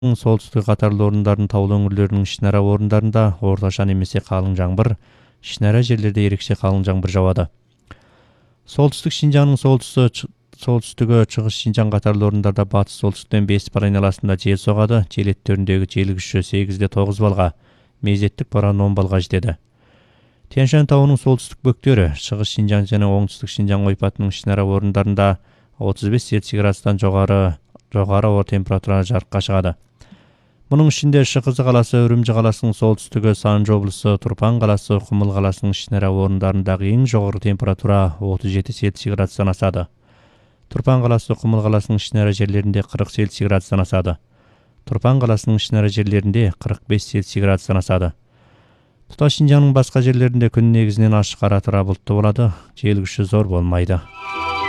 Солтүстүк катарлуу орундардын таулуу өңүрлөрүнүн ишнара орундарында орточо немесе калың жаңбыр, ишнара жерлерде эрикче калың жаңбыр жаады. Солтүстүк Шинжаңдын солтүстүгү, чыгыш Шинжаң катарлуу орундарда батыш солтүстүктөн 5 бал айналасында жел согады. Жел эттериндеги жел күчү 8-9 балга, мезеттик борон 10 балга жетеди. Тянь-Шань тауынын солтүстүк бөктөрү, чыгыш Шинжаң жана оңтүстүк Шинжаң ойпатынын ишнара орундарында 35 Цельсий градустан жогору оор температураны жарыкка чыгады. Мунун ичинде ШКЗ каласы, Үрүмчү каласынын солтүстүгү, Санжы облусу, Турпан каласы, Кумул каласынын ишнара орундарындагы эң жогорку температура 37 Цельсий градустан асады. Турпан каласы, Кумул каласынын ишнара жерлеринде 40 Цельсий градустан асады. Турпан каласынын ишнара жерлеринде 45 Цельсий градустан асады. Туташ Шинжаңдын башка жерлеринде күн негизинен ашык ара-тара булуттуу болот, жел күчү зор болмойт.